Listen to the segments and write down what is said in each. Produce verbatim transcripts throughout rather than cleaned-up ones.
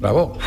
Bravo.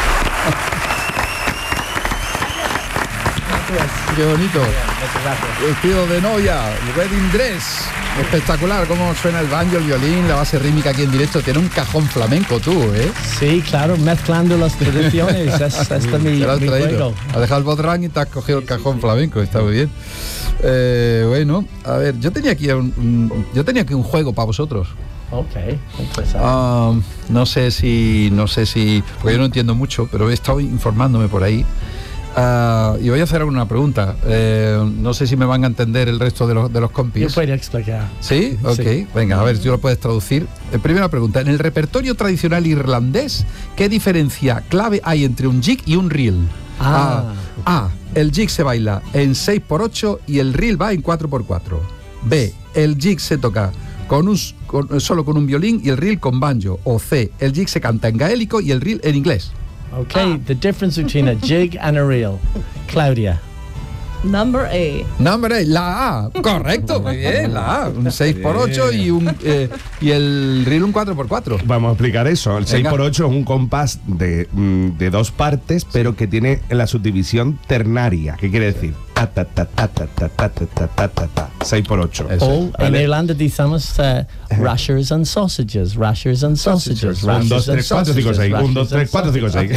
Qué bonito. Vestido de novia, wedding dress. Espectacular, cómo suena el banjo, el violín, la base rítmica aquí en directo. Tiene un cajón flamenco tú, ¿eh? Sí, claro, mezclando las tradiciones. es, es de mi, te lo has mi traído. juego. Has dejado el bodrán y te has cogido el cajón flamenco, está muy bien. Eh, bueno, a ver, yo tenía aquí un, un, yo tenía aquí un juego para vosotros. Ok, interesante. Uh, no sé si, no sé si, porque yo no entiendo mucho, pero he estado informándome por ahí. Uh, y voy a hacer una pregunta. Eh, no sé si me van a entender el resto de los, de los compis. Yo puedo explicar. ¿Sí? Ok. Sí. Venga, a ver si tú lo puedes traducir. Eh, primera pregunta. En el repertorio tradicional irlandés, ¿qué diferencia clave hay entre un jig y un reel? Ah. A. A. El jig se baila en seis por ocho y el reel va en cuatro por cuatro. B. El jig se toca con un, con, solo con un violín y el reel con banjo. O C. El jig se canta en gaélico y el reel en inglés. Okay, the difference between a jig and a reel. Claudia. Number A. Number A, la A. Correcto, muy bien, la A. Un seis por ocho y, un, eh, y el reel un cuatro por cuatro. Vamos a explicar eso. El seis por ocho es un compás de, de dos partes, pero que tiene la subdivisión ternaria. ¿Qué quiere decir? Ta, ta, ta, ta, ta, ta, ta, ta, ta, ta, ta. seis por ocho. O en Irlanda decimos uh, rashers and sausages, rashers and sausages. un, dos, tres, cuatro, cinco, seis. un, dos, tres, cuatro, cinco, seis.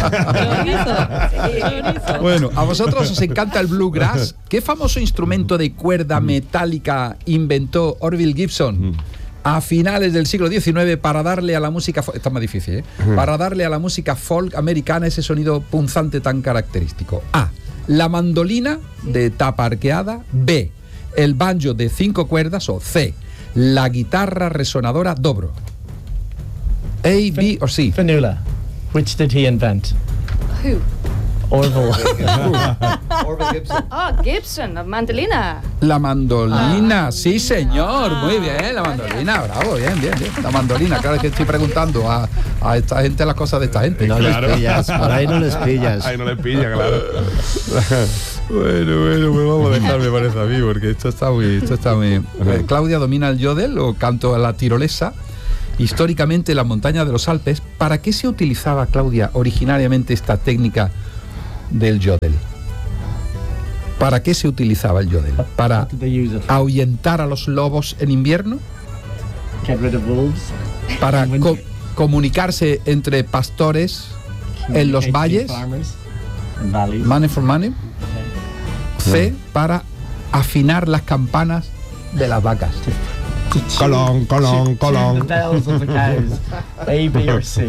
Bueno, a vosotros os encanta el bluegrass. ¿Qué famoso instrumento de cuerda metálica inventó Orville Gibson a finales del siglo diecinueve para darle a la música, está más difícil, ¿eh? Para darle a la música folk americana ese sonido punzante tan característico? A. La mandolina de tapa arqueada. B. El banjo de cinco cuerdas. O C. La guitarra resonadora dobro. A, B o C. Fanula. Which did he invent? Who? Orville. Orville Gibson. Oh, Gibson, la mandolina. La mandolina, ah, sí señor, ah, muy bien, la mandolina, bravo, bien, bien, bien. La mandolina, claro, es que estoy preguntando a, a esta gente las cosas de esta gente. No claro. les pillas, por ahí no les pillas. Ahí no les pilla, claro. Bueno, bueno, pues vamos a dejar, me parece a mí, porque esto está muy, esto está muy. Eh, Claudia domina el yodel o canto a la tirolesa. Históricamente en las montañas de los Alpes, ¿para qué se utilizaba, Claudia, originariamente esta técnica del yodel? ¿Para qué se utilizaba el yodel? ¿Para ahuyentar a los lobos en invierno? ¿Para co- comunicarse entre pastores en los valles? Money for money. C. Para afinar las campanas de las vacas. Colón, colón, colón. A, B or C.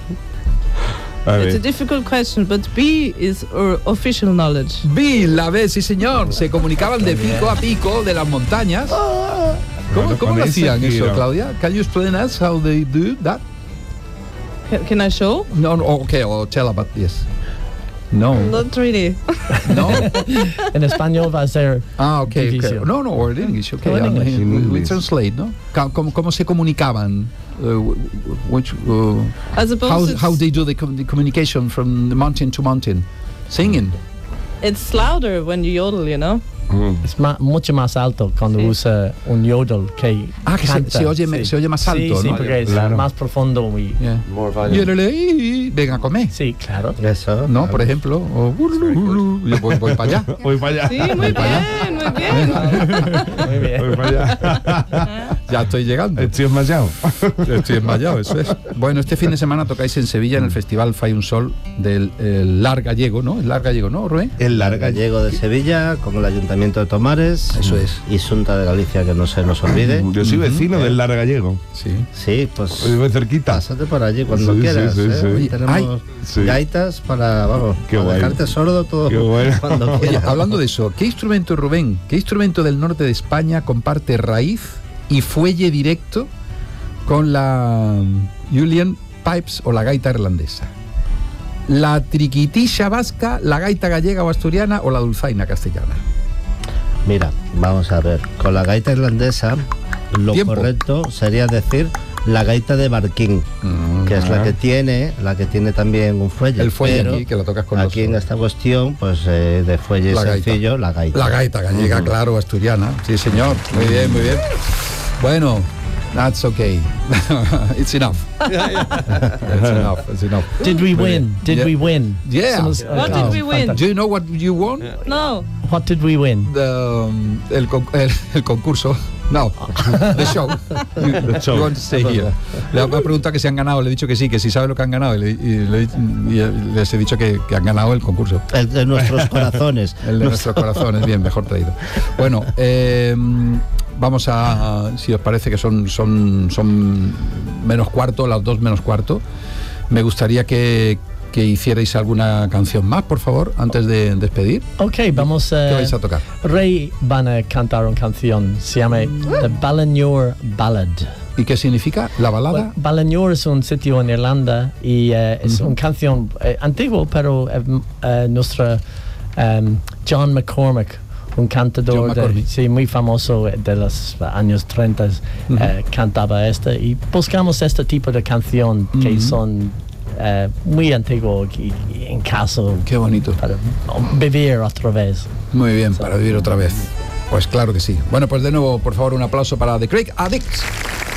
It's a difficult question, but B is our official knowledge. B, la B, sí señor. Se comunicaban de pico a pico de las montañas. ¿Cómo, cómo lo hacían eso, Claudia? Can you explain us how they do that? Can, can I show? No, no, okay, or tell about this. No. Not really. No. En español va a ser. Ah, okay, okay. difícil. No, no, or in English, okay. No, in I mean, English. we, we English. translate, ¿no? ¿Cómo, cómo se comunicaban? Uh, which, uh, I suppose how, it's, how they do the, com- the communication from the mountain to mountain? Singing. it's louder when you yodel, you know? Es ma- mucho más alto cuando Sí. usa un yodel que Ah, que se, canta. se, oye, me- Sí. se oye más alto, Sí, sí, ¿no? porque es Claro. más profundo y... Yeah. More volume. Yodele, venga a comer. Sí, claro. Eso. No, por ejemplo, o, yo voy, voy para allá. Voy para allá. Sí, muy bien, muy bien. Muy bien. Voy para allá. Ya estoy llegando. Estoy enmayado. Estoy desmayado, eso es. Bueno, este fin de semana tocáis en Sevilla en el Festival Fai un Sol del el Lar Gallego, ¿no? El Lar Gallego, ¿no, Rubén? El larga. Gallego de Sevilla, con el Ayuntamiento de Tomares. Eso es. Y Xunta de Galicia, que no se nos olvide. Yo soy vecino del Lar Gallego. Sí. Sí, pues Vivo cerquita. pásate por allí cuando Sí, sí, quieras. sí, ¿eh? sí. Hoy tenemos Ay, sí. gaitas para, vamos, Qué para guay. dejarte sordo todo Qué bueno. cuando Oye, quieras. hablando de eso, ¿qué instrumento, Rubén, qué instrumento del norte de España comparte raíz y fuelle directo con la Julian Pipes o la gaita irlandesa? ¿La triquitilla vasca, la gaita gallega o asturiana o la dulzaina castellana? Mira, vamos a ver. Con la gaita irlandesa, lo Tiempo. correcto sería decir la gaita de Barquín, Mm, que es la ah. que tiene, la que tiene también un fuelle. El fuelle pero aquí, que lo tocas con aquí los- en esta cuestión, pues eh, de fuelle La gaita. sencillo, la gaita. La gaita gallega, claro, asturiana. Sí, señor. Muy bien, muy bien. Bueno, That's okay. It's enough. It's enough. It's enough. Did we win? Did Yeah. we win? Yeah. Someone's- What did we win? Do you know what you won? No. What did we win? The, um, el, con- el, el concurso. No, the show. The show. You want to stay here. Le me ha preguntado que si han ganado, le he dicho que sí, que si sabe lo que han ganado, y, le, y le- y les he dicho que, que han ganado el concurso. El de nuestros corazones. El de nuestros corazones, bien, mejor traído. Bueno, eh, vamos a, si os parece que son, son, son menos cuarto, las dos menos cuarto, me gustaría que, que hicierais alguna canción más, por favor, antes de despedir. Ok, vamos a... ¿Qué vais a tocar? Ray van a cantar una canción, se llama The Ballinure Ballad. ¿Y qué significa la balada? Well, Ballinure es un sitio en Irlanda y eh, es Ujú. una canción eh, antigua, pero eh, eh, nuestra em, John McCormack, un cantador John de, McCormack. sí, muy famoso de los años treinta, Ujú. eh, cantaba esta y buscamos este tipo de canción que Ujú. son eh, muy antiguos y, y en caso Qué bonito. para vivir otra vez. Muy bien, para vivir otra vez. Pues claro que sí. Bueno, pues de nuevo, por favor, un aplauso para The Craig Addicts.